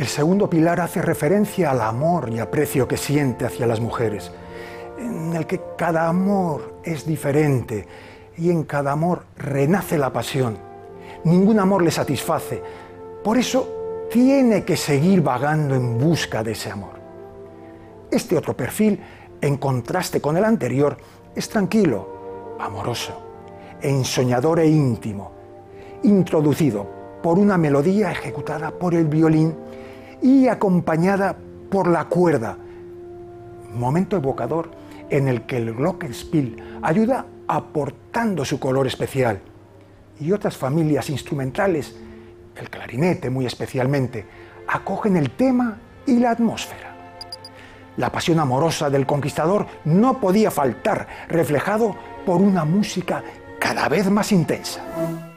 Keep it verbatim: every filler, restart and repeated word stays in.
El segundo pilar hace referencia al amor y aprecio que siente hacia las mujeres, en el que cada amor es diferente y en cada amor renace la pasión. Ningún amor le satisface, por eso tiene que seguir vagando en busca de ese amor. Este otro perfil, en contraste con el anterior, es tranquilo, amoroso, ensoñador e íntimo, introducido por una melodía ejecutada por el violín y acompañada por la cuerda, momento evocador en el que el glockenspiel ayuda aportando su color especial, y otras familias instrumentales, el clarinete muy especialmente, acogen el tema y la atmósfera. La pasión amorosa del conquistador no podía faltar, reflejado por una música cada vez más intensa.